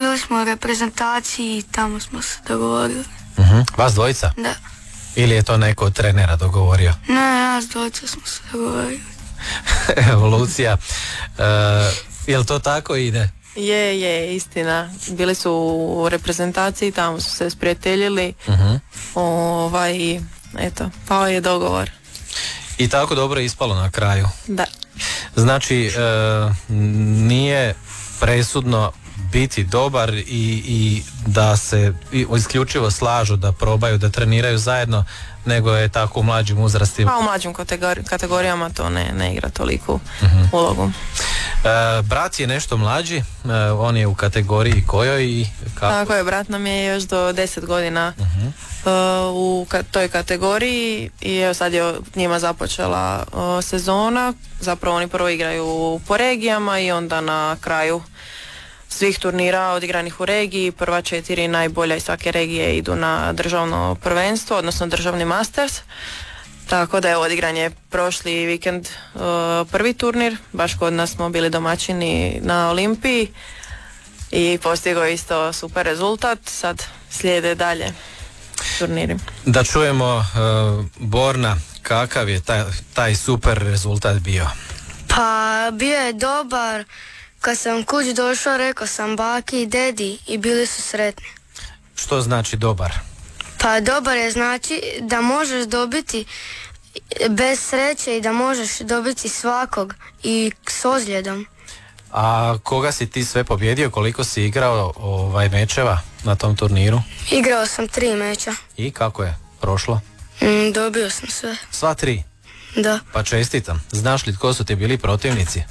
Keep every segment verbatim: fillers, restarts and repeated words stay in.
bili smo u reprezentaciji i tamo smo se dogovorili. Uh-huh. Vas dvojica? Da. Ili je to neko od trenera dogovorio? Ne, nas dvojica smo se dogovorili. Evo, Lucija, uh, jel to tako ide? Je, je, istina. Bili su u reprezentaciji, tamo su se sprijateljili. Uh-huh. Ovaj, eto, pao je dogovor. I tako dobro je ispalo na kraju. Da. Znači, uh, nije presudno biti dobar i, i da se isključivo slažu, da probaju, da treniraju zajedno, nego je tako u mlađim uzrastima. Pa u mlađim kategori- kategorijama to ne, ne igra toliku uh-huh. ulogu. E, brat je nešto mlađi, e, on je u kategoriji kojoj i kako? Tako je, brat nam je još do deset godina uh-huh. uh, u ka- toj kategoriji i evo sad je njima započela uh, sezona. Zapravo oni prvo igraju po regijama i onda na kraju svih turnira odigranih u regiji, prva četiri najbolja iz svake regije idu na državno prvenstvo, odnosno državni masters. Tako da je odigran je prošli vikend uh, prvi turnir, baš kod nas smo bili domaćini na Olimpiji i postigao isto super rezultat, sad slijede dalje turniri. Da čujemo uh, Borna, kakav je taj, taj super rezultat bio? Pa bio je dobar. Kad sam kući došao, rekao sam baki i dedi i bili su sretni. Što znači dobar? Pa dobar je znači da možeš dobiti bez sreće i da možeš dobiti svakog i s ozljedom. A koga si ti sve pobjedio, koliko si igrao ovaj, mečeva na tom turniru? Igrao sam tri meča. I kako je prošlo? Mm, dobio sam sve. Sva tri? Da. Pa čestitam. Znaš li tko su ti bili protivnici?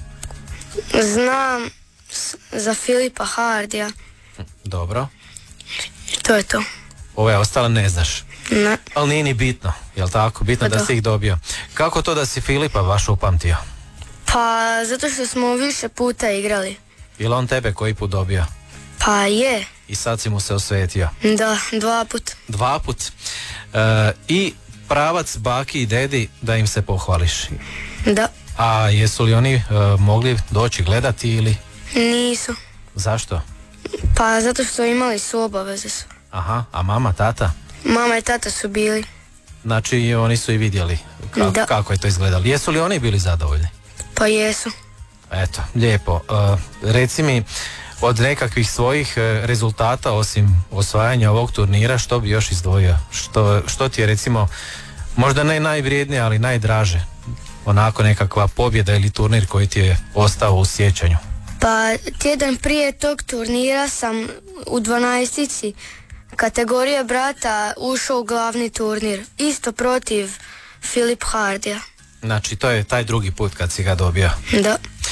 Znam s- za Filipa Hardija. Dobro. To je to. Ove ostale ne znaš. Ne. Ali nije ni bitno, jel tako? Bitno Pa da da. si ih dobio. Kako to da si Filipa baš upamtio? Pa zato što smo više puta igrali. Ili on tebe koji put dobio? Pa je. I sad si mu se osvetio. Da, dva put. Dva put. E, I pravac baki i dedi da im se pohvališ. Da. A jesu li oni e, mogli doći gledati ili? Nisu. Zašto? Pa zato što imali su obaveze su. Aha, a mama, tata? Mama i tata su bili. Znači i oni su i vidjeli ka- Da. kako je to izgledalo. Jesu li oni bili zadovoljni? Pa jesu. Eto, lijepo. E, reci mi, od nekakvih svojih e, rezultata, osim osvajanja ovog turnira, što bi još izdvojio? Što, što ti je recimo, možda ne najvrijednije, ali najdraže? Onako nekakva pobjeda ili turnir koji ti je ostao u sjećanju? Pa tjedan prije tog turnira sam u dvanaestici kategorije brata ušao u glavni turnir. Isto protiv Filip Hardija. Znači, to je taj drugi put kad si ga dobio. Da.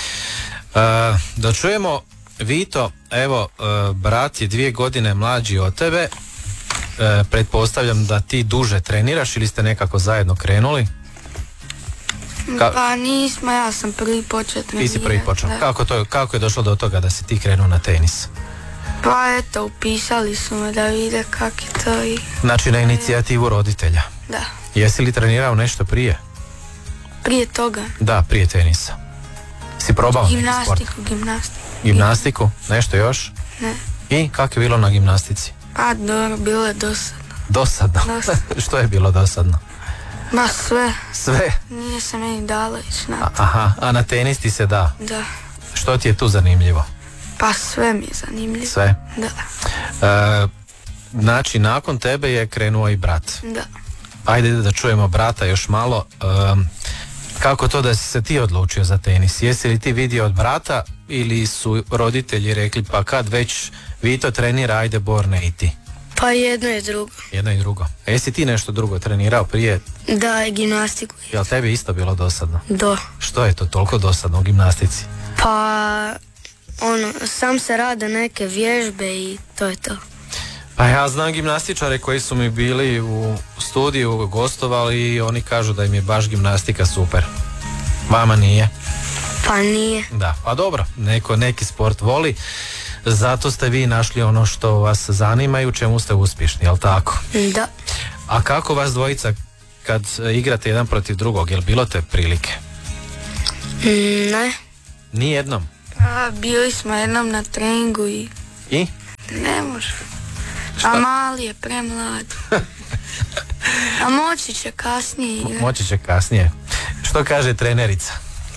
E, da čujemo, Vito, evo, e, brat je dvije godine mlađi od tebe. E, pretpostavljam da ti duže treniraš ili ste nekako zajedno krenuli? Ka- Pa nismo, ja sam prvi počeo Ti trenirati. si prvi počeo. Da. Kako, to, kako je došlo do toga da si ti krenuo na tenis? Pa eto, upisali su me da vide kak je to i... Znači na inicijativu roditelja. Da. Jesi li trenirao nešto prije? Prije toga. Da, prije tenisa. Si probao neki sport? Gimnastiku, gimnastiku. Gimnastiku? Nešto još? Ne. I kako je bilo na gimnastici? Pa dobro, bilo je dosadno. Dosadno. Dosadno. Što je bilo dosadno? Ma sve. Sve? Nije se meni dalo ići na to. Aha, a na tenis ti se da. Da. Što ti je tu zanimljivo? Pa sve mi je zanimljivo. Sve? Da. E, znači, nakon tebe je krenuo i brat. Da. Ajde da čujemo brata još malo. E, kako to da si se ti odlučio za tenis? Jesi li ti vidio od brata ili su roditelji rekli pa kad već Vito trenira, ajde Borne i ti? Pa jedno je drugo. Jedno i drugo. A jesi ti nešto drugo trenirao prije? Da, i gimnastiku. Jel tebi isto bilo dosadno? Do. Što je to toliko dosadno u gimnastici? Pa, ono, sam se rade neke vježbe i to je to. Pa ja znam gimnastičare koji su mi bili u studiju, gostovali i oni kažu da im je baš gimnastika super. Vama nije? Pa nije. Da, pa dobro, neko, neki sport voli, zato ste vi našli ono što vas zanima i u čemu ste uspješni, jel tako? Da. A kako vas dvojica kad igrate jedan protiv drugog, jel bilo te prilike? Mm, ne. Nijednom. A, bili smo jednom na treningu i... I? Ne može. A mali je premlad. A moći će kasnije. Moći će kasnije. Što kaže trenerica?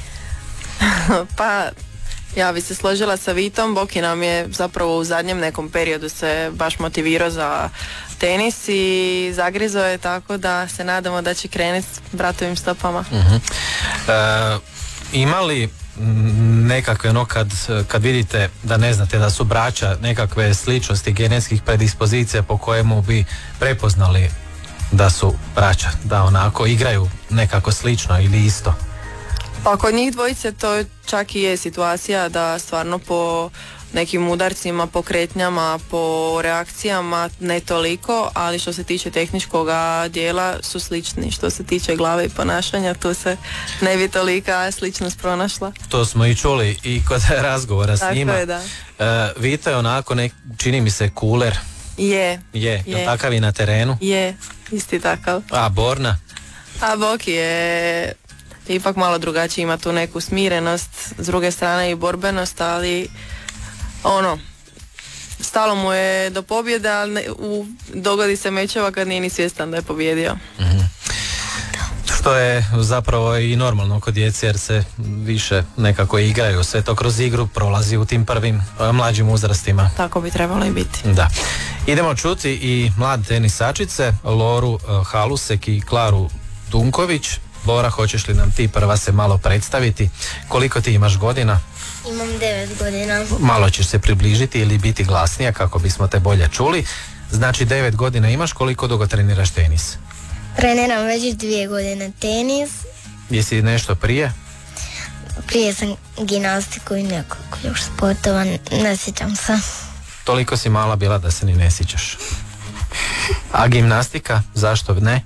Pa, ja bi se složila sa Vitom. Boki nam je zapravo u zadnjem nekom periodu se baš motivirao za tenis i zagrizo je, tako da se nadamo da će krenuti bratovim stopama. Uh-huh. E, ima li nekakve, no kad, kad vidite da ne znate da su braća, nekakve sličnosti genetskih predispozicija po kojemu bi prepoznali da su braća, da onako igraju nekako slično ili isto? Pa kod njih dvojice to čak i je situacija da stvarno po nekim udarcima, po kretnjama, po reakcijama ne toliko, ali što se tiče tehničkog dijela su slični. Što se tiče glave i ponašanja, tu se ne bi tolika sličnost pronašla. To smo i čuli i kod razgovora s Tako njima. je, da. E, Vita je onako, nek, čini mi se, kuler. Je. Je, je. takav i na terenu? Je, isti takav. A Borna? A Boki je ipak malo drugačiji, ima tu neku smirenost, s druge strane i borbenost, ali ono, stalo mu je do pobjede, ali ne, u, dogodi se mečeva kad nije ni svjestan da je pobjedio. Mm-hmm. Što je zapravo i normalno kod djece, jer se više nekako igraju, sve to kroz igru prolazi u tim prvim mlađim uzrastima. Tako bi trebalo i biti. Da. Idemo čuti i mlade tenisačice, Loru uh, Halusek i Klaru Dunković. Lora, hoćeš li nam ti prva se malo predstaviti? Koliko ti imaš godina? Imam devet godina. Malo ćeš se približiti ili biti glasnija kako bismo te bolje čuli. Znači devet godina imaš, koliko dugo treniraš tenis? Treniram već dvije godine tenis. Jesi nešto prije? Prije sam gimnastiku i nekoliko još sportova, ne sjećam se. Toliko si mala bila da se ni ne sjećaš. A gimnastika, zašto ne?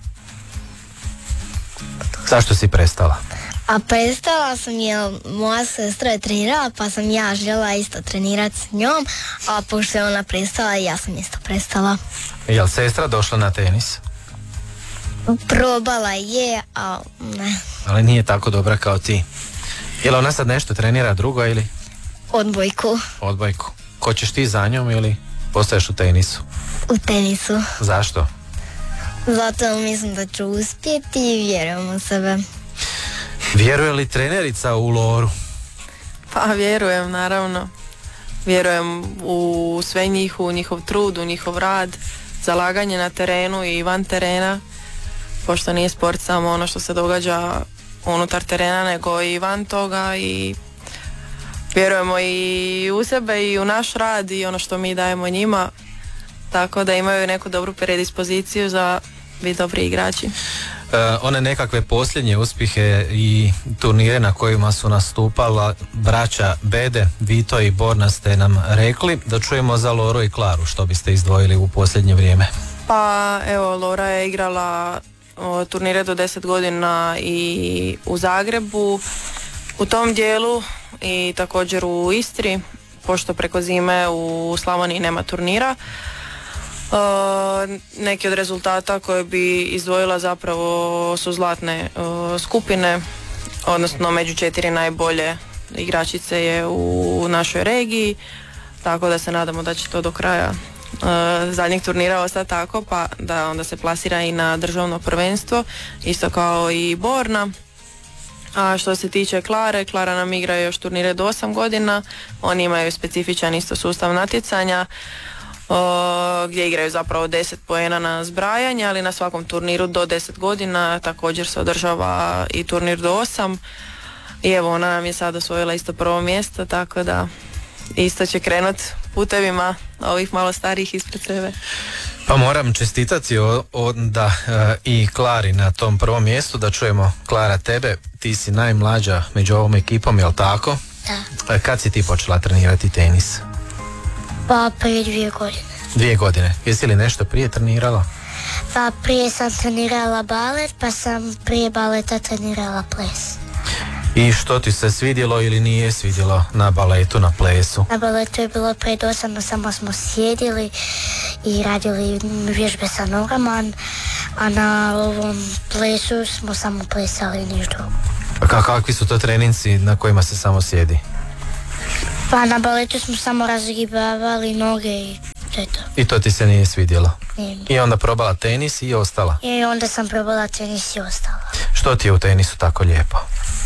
Zašto si prestala? A prestala sam jer moja sestra je trenirala, pa sam ja žela isto trenirati s njom, a pošto je ona prestala, ja sam isto prestala. Jel sestra došla na tenis? Probala je, a ne. Ali nije tako dobra kao ti. Jel ona sad nešto trenira drugo ili? Odbojku. Odbojku. Ko ćeš ti za njom ili postaješ u tenisu? U tenisu. Zašto? Zato mislim da ću uspjeti i vjerujem u sebe. Vjeruje li trenerica u Loru? Pa vjerujem, naravno. Vjerujem u sve njih, u njihov trud, u njihov rad, zalaganje na terenu i van terena, pošto nije sport samo ono što se događa unutar terena, nego i van toga, i vjerujemo i u sebe i u naš rad i ono što mi dajemo njima, tako da imaju neku dobru predispoziciju za biti dobri igrači. Uh, one nekakve posljednje uspjehe i turnire na kojima su nastupala braća Bede, Vito i Borna ste nam rekli. Da čujemo za Loru i Klaru, što biste izdvojili u posljednje vrijeme? Pa evo, Lora je igrala o, turnire do deset godina i u Zagrebu, u tom dijelu, i također u Istri, pošto preko zime u Slavoniji nema turnira. Uh, neki od rezultata koje bi izdvojila zapravo su zlatne uh, skupine, odnosno među četiri najbolje igračice je u našoj regiji, tako da se nadamo da će to do kraja uh, zadnjeg turnira ostati tako, pa da onda se plasira i na državno prvenstvo, isto kao i Borna. A što se tiče Klare, Klara nam igra još turnire do osam godina, oni imaju specifičan isto sustav natjecanja, O, gdje igraju zapravo deset poena na zbrajanje, ali na svakom turniru do deset godina također se održava i turnir do osam, i evo ona nam je sad osvojila isto prvo mjesto, tako da isto će krenut putevima ovih malo starijih ispred sebe. Pa moram čestitati onda e, i Klari na tom prvom mjestu. Da čujemo, Klara, tebe, ti si najmlađa među ovom ekipom, jel tako? Da. E, kad si ti počela trenirati tenis? Pa prije dvije godine. Dvije godine. Jesi li nešto prije trenirala? Pa prije sam trenirala balet, pa sam prije baleta trenirala ples. I što ti se svidjelo ili nije svidjelo na baletu, na plesu? Na baletu je bilo predosadno, samo smo sjedili i radili vježbe sa nogama, a na ovom plesu smo samo plesali niš drugo. A kakvi su to treninci na kojima se samo sjedi? Pa na baletu smo samo razgibavali noge i to je to. I to ti se nije svidjelo? Nije mi. I onda probala tenis i ostala? I onda sam probala tenis i ostala. Što ti je u tenisu tako lijepo?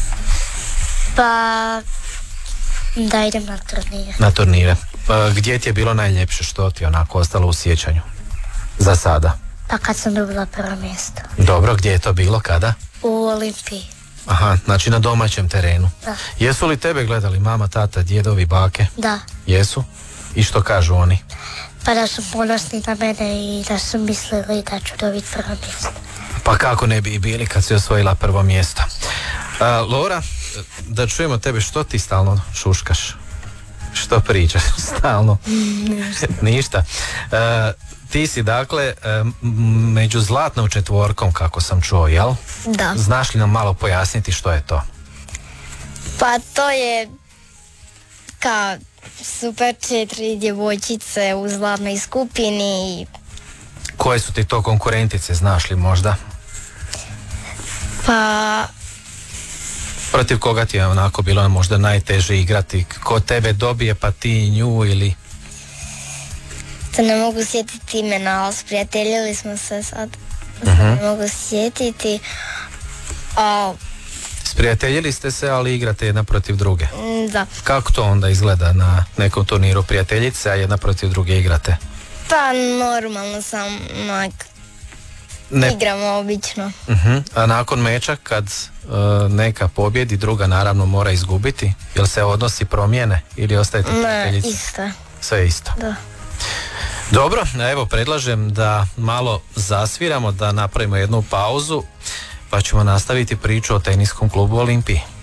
Pa da idem na turnire. Na turnire. Pa, gdje ti je bilo najljepše, što ti je onako ostalo u sjećanju? Za sada. Pa kad sam dobila prvo mjesto. Dobro, gdje je to bilo, kada? U Olimpiji. Aha, znači na domaćem terenu. Da. Jesu li tebe gledali mama, tata, djedovi, bake? Da. Jesu? I što kažu oni? Pa da su ponosni na mene i da su mislili da ću dobiti prvo mjesto. Pa kako ne bi i bili kad si osvojila prvo mjesto. A, Lora, da čujemo tebe, što ti stalno šuškaš? Što pričaš stalno? Ništa. Ništa. A, ti si dakle među zlatnom četvorkom, kako sam čuo, jel? Da. Znaš li nam malo pojasniti što je to? Pa to je kao super četiri djevojčice u zlatnoj skupini. Koje su ti to konkurentice, znaš li možda? Pa Protiv koga ti je onako bilo možda najteže igrati? Ko tebe dobije pa ti nju ili... se ne mogu sjetiti imena, ali sprijateljili smo se sad. Uh-huh. Ne mogu sjetiti. A, Sprijateljili ste se, ali igrate jedna protiv druge. da. Kako to onda izgleda na nekom turniru prijateljice, a jedna protiv druge igrate? Pa normalno sam onak Ne. igramo obično. Uh-huh. A nakon meča kad uh, neka pobjedi, druga naravno mora izgubiti, jel se odnosi promijene ili ostajete Ne, prijateljice? isto. Sve isto. Da. Dobro, evo predlažem da malo zasviramo, da napravimo jednu pauzu, pa ćemo nastaviti priču o teniskom klubu Olimpiji.